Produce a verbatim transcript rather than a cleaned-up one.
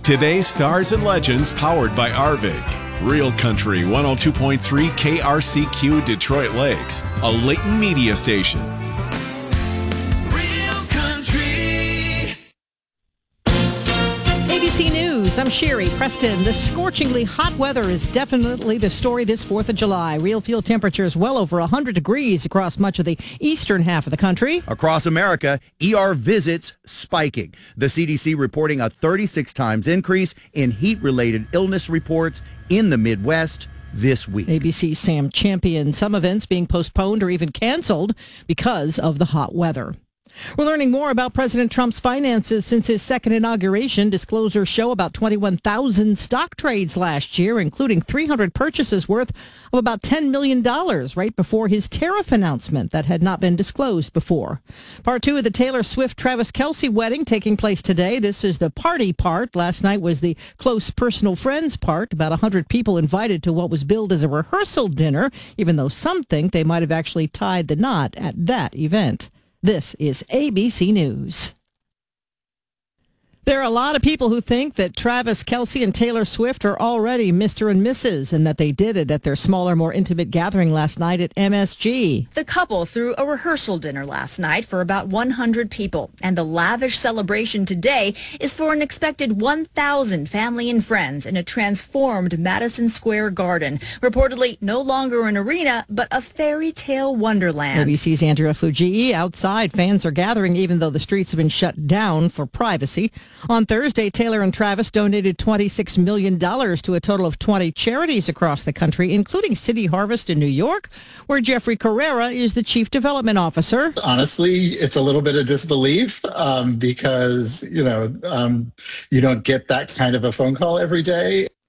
Today's Stars and Legends powered by Arvig. Real Country one oh two point three K R C Q Detroit Lakes, a Leighton media station. Real Country. A B C News, I'm Sherry Preston. The scorchingly hot weather is definitely the story this fourth of July. Real field temperatures well over one hundred degrees across much of the eastern half of the country. Across America, E R visits spiking. The C D C reporting a thirty-six times increase in heat-related illness reports in the Midwest this week. A B C's Sam Champion, some events being postponed or even canceled because of the hot weather. We're learning more about President Trump's finances since his second inauguration. Disclosures show about twenty-one thousand stock trades last year, including three hundred purchases worth of about ten million dollars right before his tariff announcement that had not been disclosed before. Part two of the Taylor Swift-Travis Kelce wedding taking place today. This is the party part. Last night was the close personal friends part. About one hundred people invited to what was billed as a rehearsal dinner, even though some think they might have actually tied the knot at that event. This is A B C News. There are a lot of people who think that Travis Kelce and Taylor Swift are already Mister and Missus and that they did it at their smaller, more intimate gathering last night at M S G. The couple threw a rehearsal dinner last night for about one hundred people, and the lavish celebration today is for an expected one thousand family and friends in a transformed Madison Square Garden, reportedly no longer an arena, but a fairy tale wonderland. A B C's Andrea Fujii. Outside, fans are gathering even though the streets have been shut down for privacy. On Thursday, Taylor and Travis donated twenty-six million dollars to a total of twenty charities across the country, including City Harvest in New York, where Jeffrey Carrera is the chief development officer. Honestly, it's a little bit of disbelief um, because, you know, um, you don't get that kind of a phone call every day.